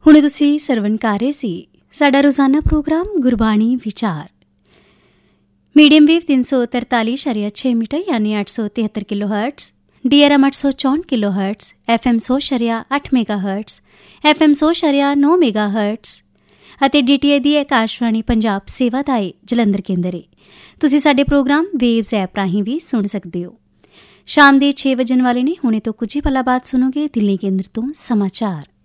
ਹੁਣੇ ਤੁਸੀਂ ਸਰਵਣ ਕਰ ਰਹੇ ਸੀ ਸਾਡਾ ਰੋਜ਼ਾਨਾ ਪ੍ਰੋਗਰਾਮ ਗੁਰਬਾਣੀ ਵਿਚਾਰ ਮੀਡੀਅਮ ਵੇਵ 343.6 ਮੀਟਰ ਯਾਨੀ 873 kilo hertz, DRM 864 kilo hertz, FM 100.8 mega hertz, FM 100.9 mega hertz ਅਤੇ DTI ਦੀ ਆਕਾਸ਼ਵਾਣੀ ਪੰਜਾਬ ਸੇਵਾ ਦਾ ਜਲੰਧਰ ਕੇਂਦਰ ਹੈ। ਤੁਸੀਂ ਸਾਡੇ ਪ੍ਰੋਗਰਾਮ ਵੇਵਜ਼ ਐਪ ਰਾਹੀਂ ਵੀ ਸੁਣ ਸਕਦੇ ਹੋ। ਸ਼ਾਮ ਦੇ 6 ਵਜਣ ਵਾਲੇ ਨੇ, ਹੁਣੇ ਤੋਂ ਕੁਝ ਹੀ ਪਲਾਂ ਬਾਅਦ ਸੁਣੋਗੇ ਦਿੱਲੀ ਕੇਂਦਰ ਤੋਂ ਸਮਾਚਾਰ।